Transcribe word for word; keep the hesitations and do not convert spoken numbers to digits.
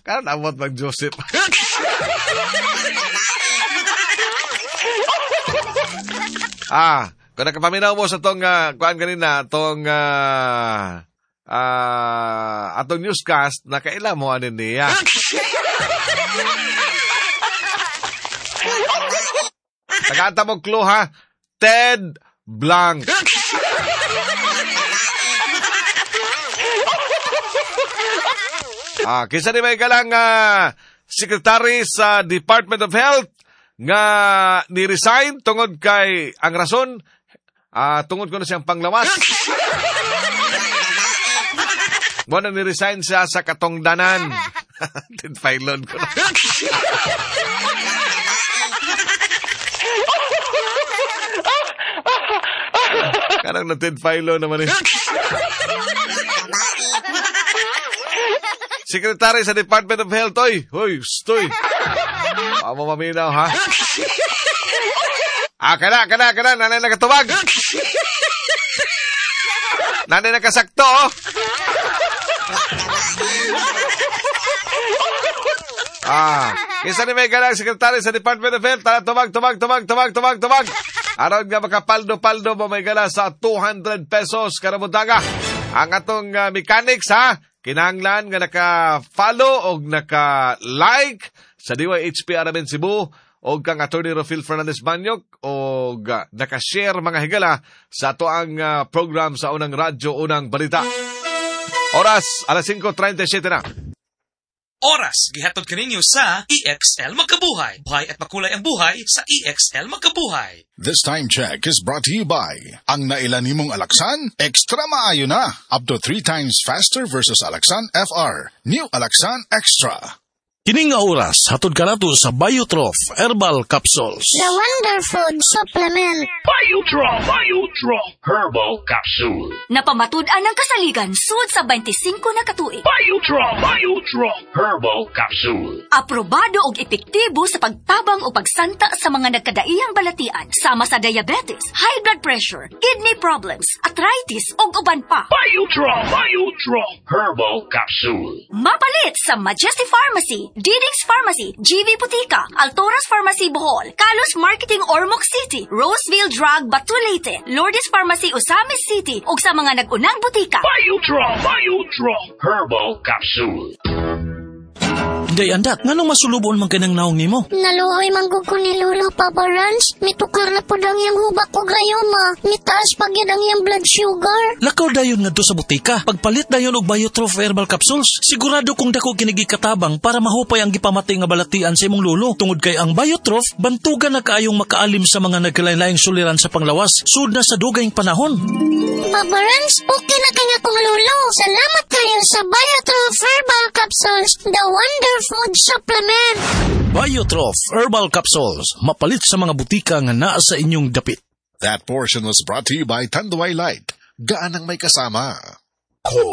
Karon amot mag Joseph. ah, kung nakapaminaw mo sa tong uh, kuan kanina, tong uh, uh, atong newscast, nakaila mo anin niya. Nagkanta mong clue ha, Ted Blanc. Ah, kinsa ni may galang uh, secretary sa Department of Health nga ni-resign tungod kay ang rason ah uh, tungod ko na siyang panglawas. Mo na ni-resign siya sa katongdanan. Tinfailon ko na. Karang na tinfailon naman eh. Secretary sa Department of Health, oy. Hoy, stoy. Amo maminaw, ha? Ah, kana, kana, kana. Nanay nakatubag. Nanay nakasakto, oh. Ah, kisa ni may galang Secretary sa Department of Health. Tara, tubag, tubag, tubag, tubag, tubag, tubag. Aron nga makapaldo-paldo mo may gala sa two hundred pesos karamutaga. Ang atong uh, mechanics, ha? Kinahanglan nga naka-follow o naka-like sa D Y H P Aramen Cebu o kang Attorney Rofil Fernandez Banyok o uh, naka-share mga higala sa ato ang uh, program sa unang radyo, unang balita. Oras, alas five thirty-seven na. Oras, gihatod kaninyo sa E X L Magkabuhay. Buhay at makulay ang buhay sa E X L Magkabuhay. This time check is brought to you by ang nailan nimong Alaksan, extra maayo na. Up to three times faster versus Alaksan F R. New Alaksan Extra. Kining nga oras, hatod ka nato sa Biotrof Herbal Capsules. The Wonder Food Supplement. Biotrof, Biotrof Herbal Capsule. Napamatud-an ang kasaligan sud sa twenty-five na katuig. Biotrof, Biotrof Herbal Capsule. Aprobado og epektibo sa pagtabang o pagsanta sa mga nagkadaiyang balatian sama sa diabetes, high blood pressure, kidney problems, arthritis ug uban pa. Biotrof, Biotrof Herbal Capsule. Mapalit sa Majesty Pharmacy, Diding's Pharmacy, G V Putika, Altoras Pharmacy Bohol, Kalos Marketing Ormoc City, Roseville Drug Batulete, Lourdes Pharmacy Osamis City, ug sa mga nag-unang butika. Biotrof, Biotrof Herbal Capsule. Day andat, nganong masulubon man kanang naong nimo? Naluoy manggug ko ni Lolo, Papa Rans. Mitukar na po daw yung hubak ko gayoma. Mitaas pag yan ang yung blood sugar. Lakaw dayon nga do sa butika. Pagpalit dayon og Biotrof Herbal Capsules. Sigurado kung dako kinigi katabang para mahupay ang gipamati nga balatian sa imong lolo. Tungod kay ang Biotrof, bantugan na kaayong makaalim sa mga nagkalain-laing suliran sa panglawas. Sud na sa dugayng panahon. Papa Rans, okay na kanya kong lolo. Salamat kayo sa Biotrof Herbal Capsules. The Wonder Food Supplement. Biotrof Herbal Capsules. Mapalit sa mga butika nga naa sa inyong dapit. That portion was brought to you by Tanduay Light. Gaan ang may kasama.